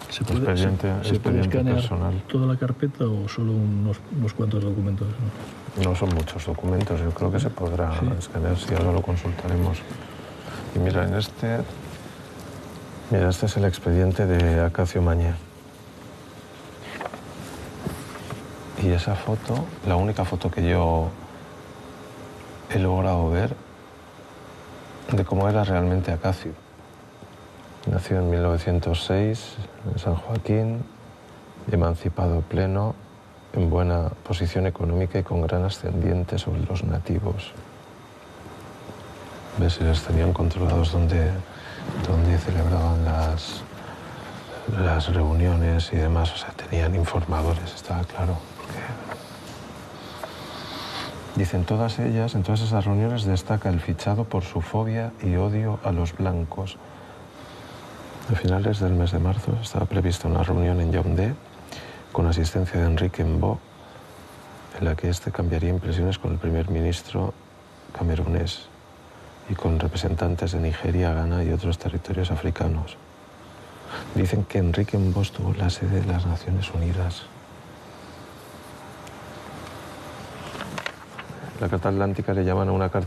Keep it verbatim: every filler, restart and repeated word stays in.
¿Se puede, expediente, se, ¿se puede expediente escanear personal. toda la carpeta o solo unos, unos cuantos documentos? ¿no? No son muchos documentos, yo creo que se podrá sí. escanear, si ahora lo consultaremos. Y mira, en este, mira, este es el expediente de Acacio Mañé. Y esa foto, la única foto que yo he logrado ver de cómo era realmente Acacio. Nació en mil novecientos seis en San Joaquín, emancipado pleno, en buena posición económica y con gran ascendiente sobre los nativos. ¿Ves? Si les tenían controlados donde, donde celebraban las, las reuniones y demás. O sea, tenían informadores, estaba claro. Porque... Dicen todas ellas, en todas esas reuniones destaca el fichado por su fobia y odio a los blancos. A finales del mes de marzo estaba prevista una reunión en Yaoundé con asistencia de Enrique Mbo, en la que este cambiaría impresiones con el primer ministro camerunés y con representantes de Nigeria, Ghana y otros territorios africanos. Dicen que Enrique Mbo estuvo en la sede de las Naciones Unidas. La Carta Atlántica le llaman a una carta